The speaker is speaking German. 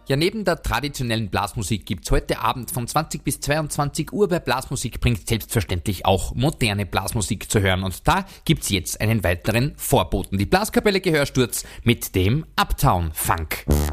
Ja, neben der traditionellen Blasmusik gibt's heute Abend von 20 bis 22 Uhr bei Blasmusik bringt selbstverständlich auch moderne Blasmusik zu hören. Und da gibt's jetzt einen weiteren Vorboten. Die Blaskapelle Gehörsturz mit dem Uptown Funk.